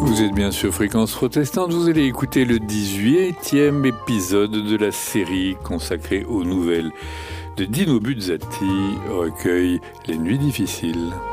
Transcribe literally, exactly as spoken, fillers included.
Vous êtes bien sûr Fréquence Protestante, vous allez écouter le dix-huitième épisode de la série consacrée aux nouvelles de Dino Buzzati, recueil Les Nuits Difficiles.